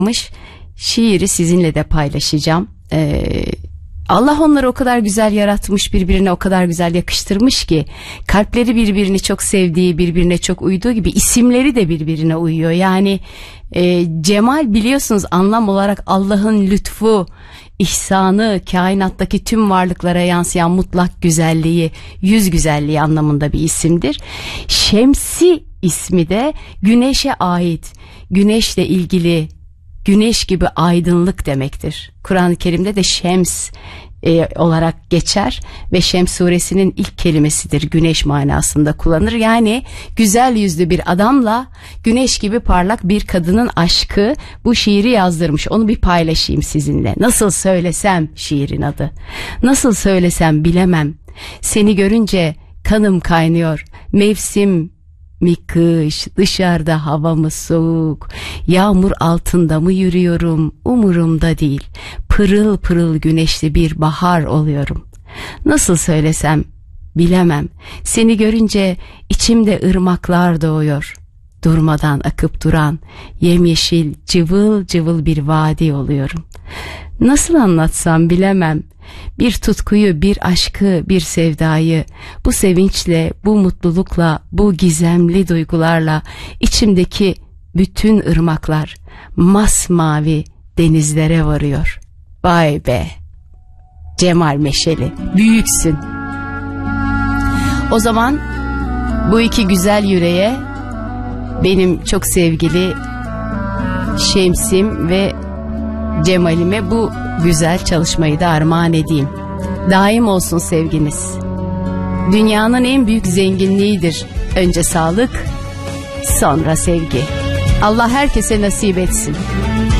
şiiri sizinle de paylaşacağım. Allah onları o kadar güzel yaratmış, birbirine o kadar güzel yakıştırmış ki kalpleri birbirini çok sevdiği, birbirine çok uyduğu gibi isimleri de birbirine uyuyor. Yani cemal biliyorsunuz anlam olarak Allah'ın lütfu, ihsanı, kainattaki tüm varlıklara yansıyan mutlak güzelliği, yüz güzelliği anlamında bir isimdir. Şemsi ismi de güneşe ait, güneşle ilgili, güneş gibi aydınlık demektir. Kur'an-ı Kerim'de de Şems olarak geçer ve Şems suresinin ilk kelimesidir. Güneş manasında kullanır. Yani güzel yüzlü bir adamla güneş gibi parlak bir kadının aşkı bu şiiri yazdırmış. Onu bir paylaşayım sizinle. Nasıl söylesem şiirin adı. Nasıl söylesem bilemem. Seni görünce kanım kaynıyor. Mevsim mi kış, dışarıda hava mı soğuk, yağmur altında mı yürüyorum, umurumda değil, pırıl pırıl güneşli bir bahar oluyorum. Nasıl söylesem bilemem, seni görünce içimde ırmaklar doğuyor, durmadan akıp duran yemyeşil cıvıl cıvıl bir vadi oluyorum. Nasıl anlatsam bilemem, bir tutkuyu, bir aşkı, bir sevdayı, bu sevinçle, bu mutlulukla, bu gizemli duygularla içimdeki bütün ırmaklar masmavi denizlere varıyor. Vay be, Cemal Meşeli, büyüksün. O zaman bu iki güzel yüreğe benim çok sevgili Şems'im ve Cemal'ime bu güzel çalışmayı da armağan edeyim. Daim olsun sevginiz. Dünyanın en büyük zenginliğidir. Önce sağlık, sonra sevgi. Allah herkese nasip etsin.